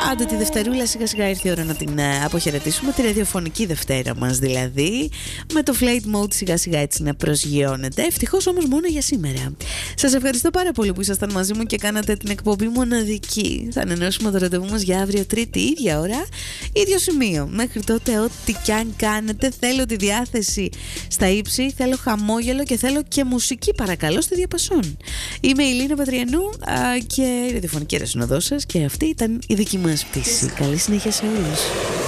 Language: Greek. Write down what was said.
Άντε τη Δευτερούλα σιγά σιγά ήρθε η ώρα να την αποχαιρετήσουμε, τη ραδιοφωνική Δευτέρα μας δηλαδή, με το Flight Mode σιγά σιγά έτσι να προσγειώνεται. Ευτυχώς όμως μόνο για σήμερα. Σας ευχαριστώ πάρα πολύ που ήσασταν μαζί μου και κάνατε την εκπομπή μοναδική. Θα ανανεώσουμε το ραντεβού μας για αύριο Τρίτη, ίδια ώρα, ίδιο σημείο. Μέχρι τότε ό,τι κι αν κάνετε, θέλω τη διάθεση στα ύψη, θέλω χαμόγελο και θέλω και μουσική παρακαλώ στη διαπασόν. Είμαι η Λίνα Πατριανού και η ραδιοφωνική ρεσινοδό σας και αυτή ήταν η δική μας πτήση. Καλή συνέχεια σε όλους.